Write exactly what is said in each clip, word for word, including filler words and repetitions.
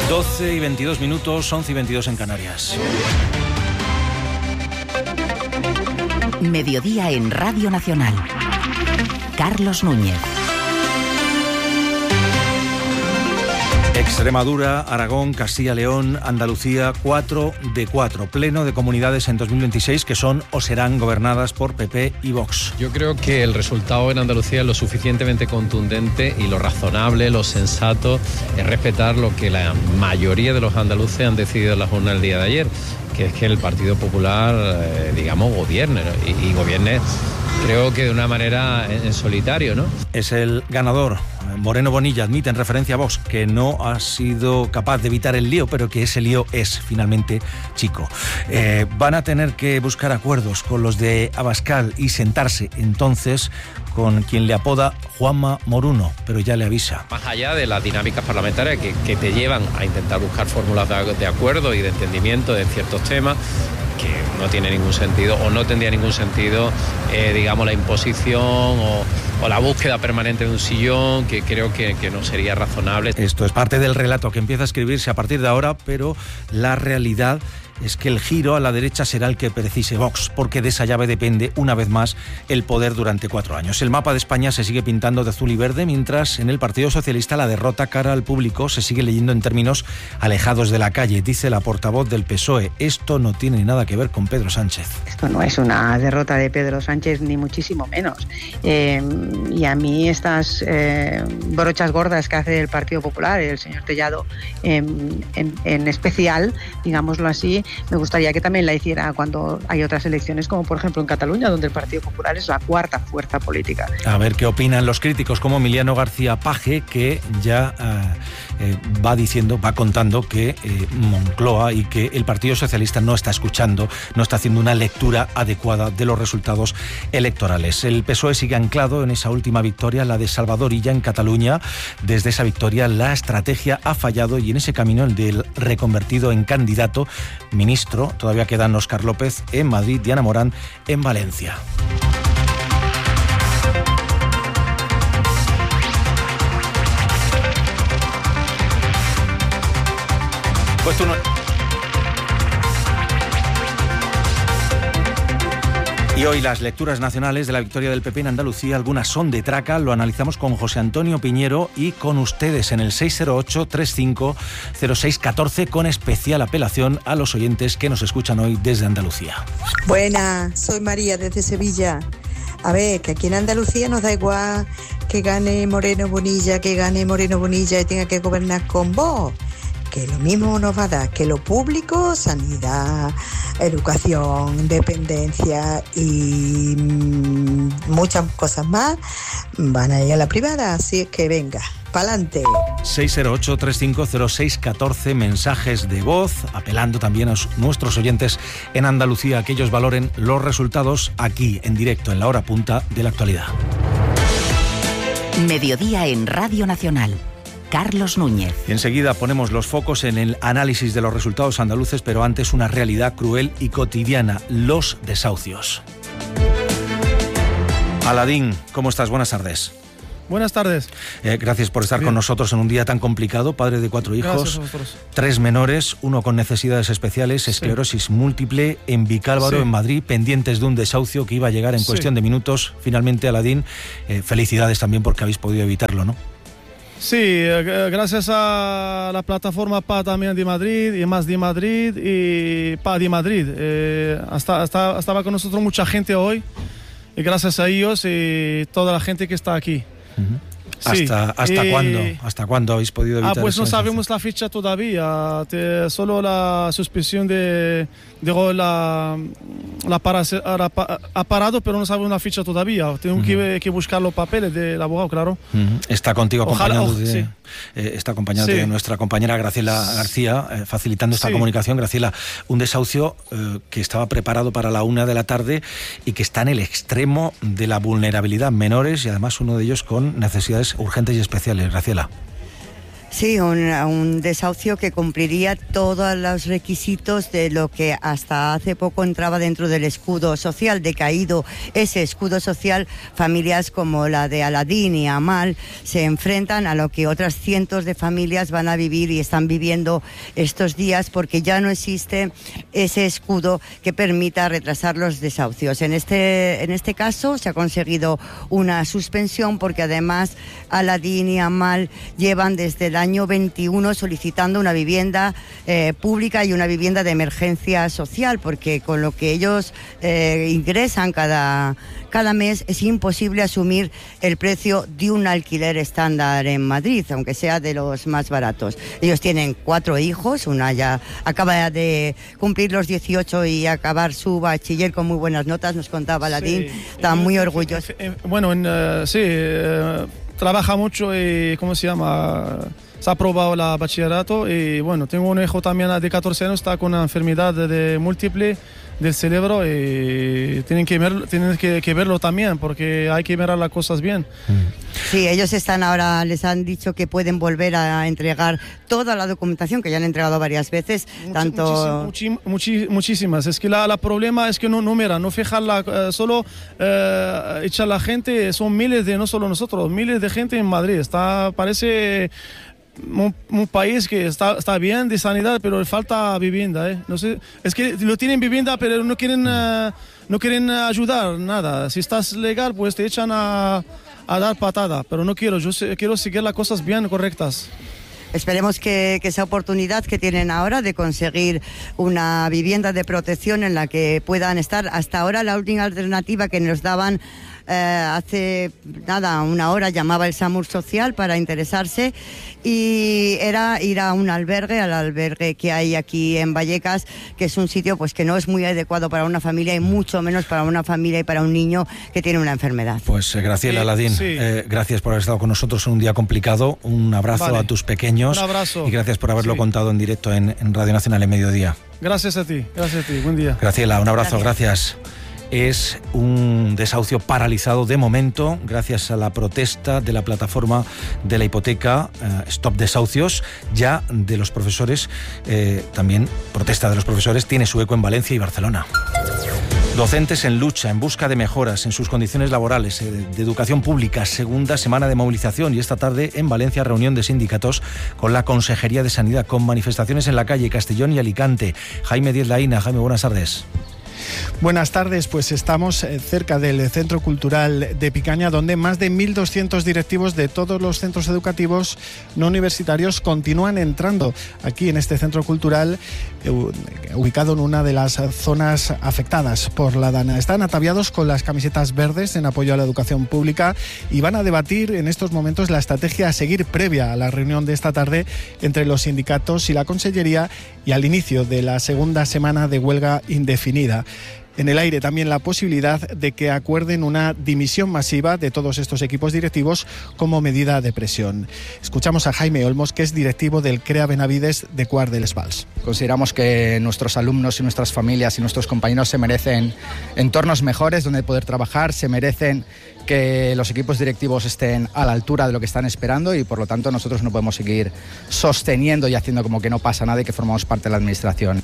doce y veintidós minutos, once y veintidós en Canarias. Mediodía en Radio Nacional. Carlos Núñez. Extremadura, Aragón, Castilla-León, Andalucía, cuatro de cuatro. Pleno de comunidades en dos mil veintiséis que son o serán gobernadas por P P y Vox. Yo creo que el resultado en Andalucía es lo suficientemente contundente y lo razonable, lo sensato es respetar lo que la mayoría de los andaluces han decidido en la jornada del día de ayer, que es que el Partido Popular, eh, digamos, gobierne, ¿no? y, y gobierne, creo que de una manera en, en solitario, ¿no? Es el ganador. Moreno Bonilla admite en referencia a Vox que no ha sido capaz de evitar el lío, pero que ese lío es finalmente chico. Eh, van a tener que buscar acuerdos con los de Abascal y sentarse entonces con quien le apoda Juanma Moruno, pero ya le avisa. Más allá de las dinámicas parlamentarias que, que te llevan a intentar buscar fórmulas de, de acuerdo y de entendimiento de ciertos temas, que no tiene ningún sentido o no tendría ningún sentido, eh, digamos, la imposición o, o la búsqueda permanente de un sillón, que creo que, que no sería razonable. Esto es parte del relato que empieza a escribirse a partir de ahora, pero la realidad es que el giro a la derecha será el que precise Vox, porque de esa llave depende, una vez más, el poder durante cuatro años. El mapa de España se sigue pintando de azul y verde, mientras en el Partido Socialista la derrota cara al público se sigue leyendo en términos alejados de la calle. Dice la portavoz del P S O E, esto no tiene nada que ver con Pedro Sánchez. Esto no es una derrota de Pedro Sánchez, ni muchísimo menos. Eh, y a mí estas eh, brochas gordas que hace el Partido Popular, el señor Tellado eh, en, en especial, digámoslo así, me gustaría que también la hiciera cuando hay otras elecciones, como por ejemplo en Cataluña, donde el Partido Popular es la cuarta fuerza política. A ver qué opinan los críticos, como Emiliano García Paje, que ya eh, eh, va diciendo, va contando que eh, Moncloa y que el Partido Socialista no está escuchando, no está haciendo una lectura adecuada de los resultados electorales. El P S O E sigue anclado en esa última victoria, la de Salvador Illa en Cataluña. Desde esa victoria la estrategia ha fallado y en ese camino el del reconvertido en candidato ministro, todavía quedan Óscar López en Madrid, Diana Morán en Valencia. Pues tú no... Y hoy las lecturas nacionales de la victoria del P P en Andalucía, algunas son de traca, lo analizamos con José Antonio Piñero y con ustedes en el seis cero ocho, treinta y cinco, cero seis, catorce, con especial apelación a los oyentes que nos escuchan hoy desde Andalucía. Buenas, soy María desde Sevilla. A ver, que aquí en Andalucía nos da igual que gane Moreno Bonilla, que gane Moreno Bonilla y tenga que gobernar con vos. Que lo mismo nos va a dar que lo público, sanidad, educación, dependencia y mmm, muchas cosas más van a ir a la privada, así es que venga, pa'lante. seis cero ocho, treinta y cinco, cero seis, catorce, mensajes de voz, apelando también a nuestros oyentes en Andalucía, que ellos valoren los resultados aquí, en directo, en la hora punta de la actualidad. Mediodía en Radio Nacional. Carlos Núñez. Y enseguida ponemos los focos en el análisis de los resultados andaluces, pero antes una realidad cruel y cotidiana, los desahucios. Aladín, ¿cómo estás? Buenas tardes. Buenas tardes. Eh, gracias por estar Bien. con nosotros en un día tan complicado, padre de cuatro hijos, tres menores, uno con necesidades especiales, esclerosis sí. múltiple, en Vicálvaro, sí. en Madrid, pendientes de un desahucio que iba a llegar en sí. cuestión de minutos. Finalmente, Aladín, eh, felicidades también porque habéis podido evitarlo, ¿no? Sí, gracias a la plataforma P A también de Madrid y Más de Madrid y P A de Madrid. Eh, hasta, hasta, estaba con nosotros mucha gente hoy y gracias a ellos y toda la gente que está aquí. Uh-huh. Sí. ¿Hasta, hasta eh, cuándo? ¿Hasta cuándo habéis podido evitar? Ah, pues no eso? sabemos la fecha todavía. Te, solo la suspensión de, de la, la para, ha parado, pero no sabemos la fecha todavía. Tenemos uh-huh. que, que buscar los papeles del abogado, claro. Uh-huh. Está contigo acompañado, Ojalá, oh, de, sí. eh, está acompañado sí. de nuestra compañera Graciela García, eh, facilitando esta sí. comunicación. Graciela, un desahucio eh, que estaba preparado para la una de la tarde y que está en el extremo de la vulnerabilidad, menores y además uno de ellos con necesidades urgentes y especiales. Graciela. Sí, un, un desahucio que cumpliría todos los requisitos de lo que hasta hace poco entraba dentro del escudo social. Decaído ese escudo social, familias como la de Aladín y Amal se enfrentan a lo que otras cientos de familias van a vivir y están viviendo estos días, porque ya no existe ese escudo que permita retrasar los desahucios. En este, en este caso se ha conseguido una suspensión, porque además Aladín y Amal llevan desde el año veintiuno solicitando una vivienda eh, pública y una vivienda de emergencia social, porque con lo que ellos eh, ingresan cada, cada mes es imposible asumir el precio de un alquiler estándar en Madrid, aunque sea de los más baratos. Ellos tienen cuatro hijos, una ya acaba de cumplir los dieciocho y acabar su bachiller con muy buenas notas, nos contaba Aladín, sí, está muy orgulloso. Bueno, en, uh, sí, uh, trabaja mucho y, ¿cómo se llama?, se ha aprobado la bachillerato. Y bueno, tengo un hijo también de catorce años, está con una enfermedad de, de múltiple del cerebro, y tienen que, ver, tienen que, que verlo también, porque hay que mirar las cosas bien. Sí, ellos están ahora, les han dicho que pueden volver a entregar toda la documentación que ya han entregado varias veces. Much, tanto... muchísimas, muchi, muchísimas. Es que la, la problema es que no, no miran, no fijan, la, uh, solo uh, echar la gente. Son miles de, no solo nosotros, miles de gente en Madrid. Está, parece... Un, un país que está, está bien de sanidad, pero le falta vivienda, ¿eh? No sé, es que lo tienen vivienda, pero no quieren, uh, no quieren ayudar, nada. Si estás legal, pues te echan a, a dar patada, pero no quiero, yo sé, quiero seguir las cosas bien correctas. Esperemos que, que esa oportunidad que tienen ahora de conseguir una vivienda de protección en la que puedan estar. Hasta ahora la última alternativa que nos daban eh, hace nada, una hora, llamaba el SAMUR Social para interesarse, y era ir a un albergue, al albergue que hay aquí en Vallecas, que es un sitio pues que no es muy adecuado para una familia, y mucho menos para una familia y para un niño que tiene una enfermedad. Pues eh, Graciela Aladín, sí. eh, gracias por haber estado con nosotros en un día complicado. Un abrazo vale. a tus pequeños. Un abrazo. Y gracias por haberlo sí. contado en directo en, en Radio Nacional en Mediodía. Gracias a ti, gracias a ti, buen día. Graciela, un abrazo, gracias. gracias. Es un desahucio paralizado de momento gracias a la protesta de la plataforma de la hipoteca eh, Stop Desahucios, ya de los profesores, eh, también protesta de los profesores, tiene su eco en Valencia y Barcelona. Docentes en lucha, en busca de mejoras en sus condiciones laborales, eh, de educación pública, segunda semana de movilización, y esta tarde en Valencia reunión de sindicatos con la Consejería de Sanidad, con manifestaciones en la calle Castellón y Alicante. Jaime Díez Laína. Jaime, buenas tardes. Buenas tardes, pues estamos cerca del Centro Cultural de Picaña, donde más de mil doscientos directivos de todos los centros educativos no universitarios continúan entrando aquí en este centro cultural, ubicado en una de las zonas afectadas por la DANA. Están ataviados con las camisetas verdes en apoyo a la educación pública y van a debatir en estos momentos la estrategia a seguir previa a la reunión de esta tarde entre los sindicatos y la Consellería, y al inicio de la segunda semana de huelga indefinida. En el aire también la posibilidad de que acuerden una dimisión masiva de todos estos equipos directivos como medida de presión. Escuchamos a Jaime Olmos, que es directivo del CREA Benavides de Quart de les Valls. Consideramos que nuestros alumnos y nuestras familias y nuestros compañeros se merecen entornos mejores donde poder trabajar, se merecen que los equipos directivos estén a la altura de lo que están esperando, y por lo tanto nosotros no podemos seguir sosteniendo y haciendo como que no pasa nada y que formamos parte de la administración.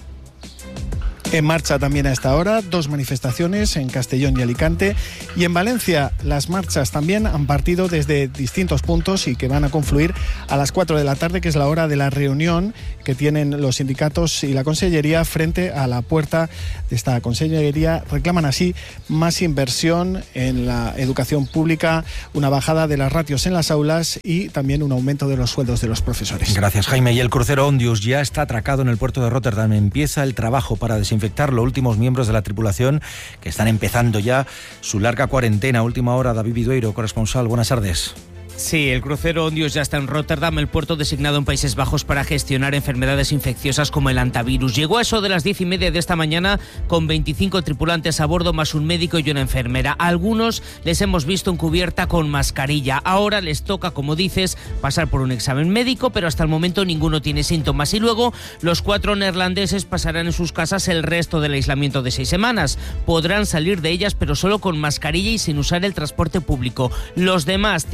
En marcha también a esta hora dos manifestaciones en Castellón y Alicante, y en Valencia las marchas también han partido desde distintos puntos y que van a confluir a las cuatro de la tarde, que es la hora de la reunión que tienen los sindicatos y la Consellería frente a la puerta de esta Consellería. Reclaman así más inversión en la educación pública, una bajada de las ratios en las aulas y también un aumento de los sueldos de los profesores. Gracias, Jaime. Y el crucero Ondius ya está atracado en el puerto de Rotterdam. Empieza el trabajo para desinfectar los últimos miembros de la tripulación, que están empezando ya su larga cuarentena. Última hora, David Vidueiro, corresponsal. Buenas tardes. Sí, el crucero Ondius ya está en Rotterdam, el puerto designado en Países Bajos para gestionar enfermedades infecciosas como el hantavirus. Llegó a eso de las diez y media de esta mañana con veinticinco tripulantes a bordo, más un médico y una enfermera. A algunos les hemos visto en cubierta con mascarilla. Ahora les toca, como dices, pasar por un examen médico, pero hasta el momento ninguno tiene síntomas. Y luego los cuatro neerlandeses pasarán en sus casas el resto del aislamiento de seis semanas. Podrán salir de ellas, pero solo con mascarilla y sin usar el transporte público. Los demás tienen habilidad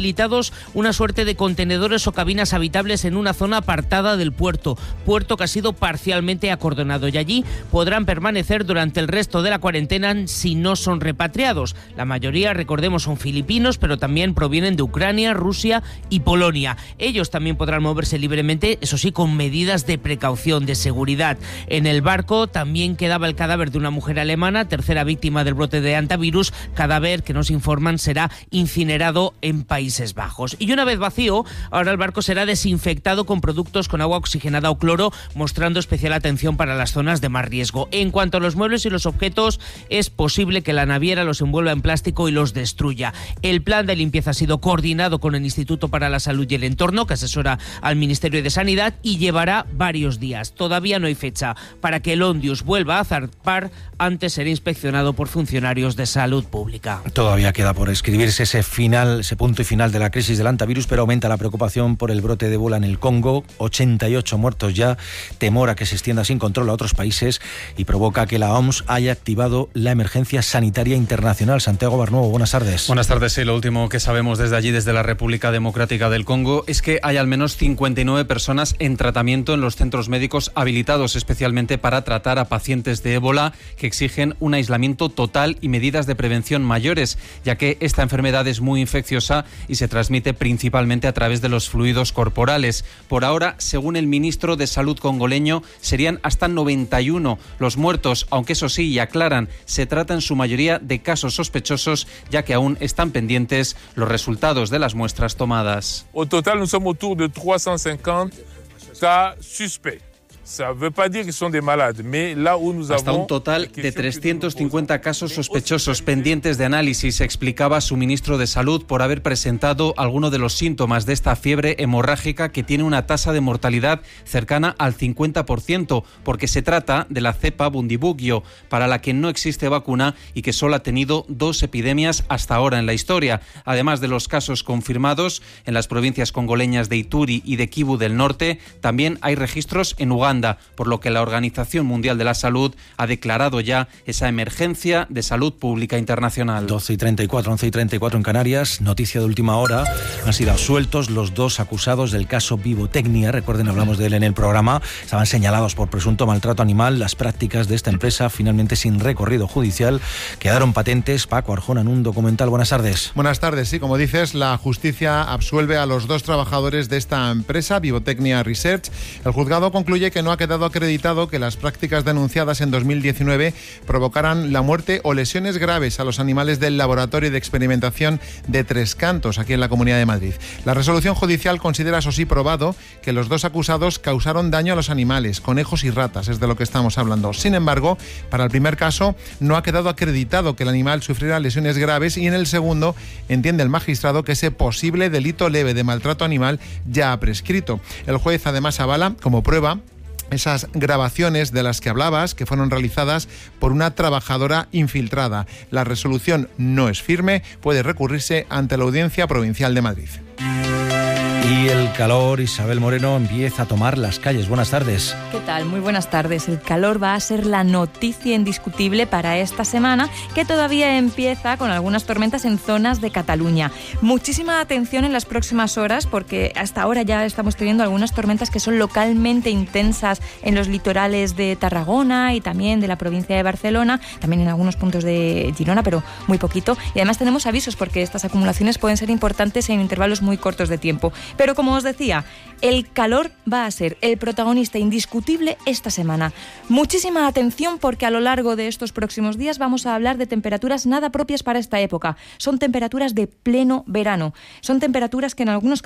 habilitados una suerte de contenedores o cabinas habitables en una zona apartada del puerto, puerto que ha sido parcialmente acordonado, y allí podrán permanecer durante el resto de la cuarentena si no son repatriados. La mayoría, recordemos, son filipinos, pero también provienen de Ucrania, Rusia y Polonia. Ellos también podrán moverse libremente, eso sí, con medidas de precaución, de seguridad. En el barco también quedaba el cadáver de una mujer alemana, tercera víctima del brote de hantavirus, cadáver que nos informan será incinerado en Países Bajos. Y una vez vacío, ahora el barco será desinfectado con productos con agua oxigenada o cloro, mostrando especial atención para las zonas de más riesgo. En cuanto a los muebles y los objetos, es posible que la naviera los envuelva en plástico y los destruya. El plan de limpieza ha sido coordinado con el Instituto para la Salud y el Entorno, que asesora al Ministerio de Sanidad, y llevará varios días. Todavía no hay fecha para que el Ondius vuelva a zarpar, antes será inspeccionado por funcionarios de salud pública. Todavía queda por escribirse ese final, ese punto y final de la crisis del hantavirus, pero aumenta la preocupación por el brote de ébola en el Congo. ochenta y ocho muertos ya, temor a que se extienda sin control a otros países y provoca que la O M S haya activado la emergencia sanitaria internacional. Santiago Barnuevo, buenas tardes. Buenas tardes. Sí, lo último que sabemos desde allí, desde la República Democrática del Congo, es que hay al menos cincuenta y nueve personas en tratamiento en los centros médicos habilitados especialmente para tratar a pacientes de ébola que exigen un aislamiento total y medidas de prevención mayores, ya que esta enfermedad es muy infecciosa y se transmite principalmente a través de los fluidos corporales. Por ahora, según el ministro de Salud congoleño, serían hasta noventa y uno los muertos, aunque eso sí, y aclaran, se trata en su mayoría de casos sospechosos, ya que aún están pendientes los resultados de las muestras tomadas. Au total, nous sommes autour de trois cent cinquante cas suspects. Ça veut pas dire qu'ils sont des malades, mais là où nous Hasta avons un total de trescientos cincuenta casos sospechosos pendientes de análisis, explicaba su ministro de Salud, por haber presentado alguno de los síntomas de esta fiebre hemorrágica que tiene una tasa de mortalidad cercana al cincuenta por ciento, porque se trata de la cepa Bundibugyo, para la que no existe vacuna y que solo ha tenido dos epidemias hasta ahora en la historia. Además de los casos confirmados en las provincias congoleñas de Ituri y de Kivu del Norte, también hay registros en Uganda, por lo que la Organización Mundial de la Salud ha declarado ya esa emergencia de salud pública internacional. doce y treinta y cuatro, once y treinta y cuatro en Canarias. Noticia de última hora. Han sido absueltos los dos acusados del caso Vivotecnia. Recuerden, hablamos de él en el programa. Estaban señalados por presunto maltrato animal. Las prácticas de esta empresa, finalmente sin recorrido judicial, quedaron patentes. Paco Arjona, en un documental. Buenas tardes. Buenas tardes. Sí, como dices, la justicia absuelve a los dos trabajadores de esta empresa, Vivotecnia Research. El juzgado concluye que no ha quedado acreditado que las prácticas denunciadas en dos mil diecinueve provocaran la muerte o lesiones graves a los animales del laboratorio de experimentación de Tres Cantos, aquí en la Comunidad de Madrid. La resolución judicial considera, eso sí, probado que los dos acusados causaron daño a los animales, conejos y ratas, es de lo que estamos hablando. Sin embargo, para el primer caso no ha quedado acreditado que el animal sufriera lesiones graves, y en el segundo entiende el magistrado que ese posible delito leve de maltrato animal ya ha prescrito. El juez además avala como prueba esas grabaciones de las que hablabas, que fueron realizadas por una trabajadora infiltrada. La resolución no es firme, puede recurrirse ante la Audiencia Provincial de Madrid. Y el calor, Isabel Moreno, empieza a tomar las calles. Buenas tardes. ¿Qué tal? Muy buenas tardes. El calor va a ser la noticia indiscutible para esta semana, que todavía empieza con algunas tormentas en zonas de Cataluña. Muchísima atención en las próximas horas, porque hasta ahora ya estamos teniendo algunas tormentas que son localmente intensas en los litorales de Tarragona y también de la provincia de Barcelona, también en algunos puntos de Girona, pero muy poquito. Y además tenemos avisos, porque estas acumulaciones pueden ser importantes en intervalos muy cortos de tiempo. Pero como os decía, el calor va a ser el protagonista indiscutible esta semana. Muchísima atención, porque a lo largo de estos próximos días vamos a hablar de temperaturas nada propias para esta época. Son temperaturas de pleno verano. Son temperaturas que en algunos casos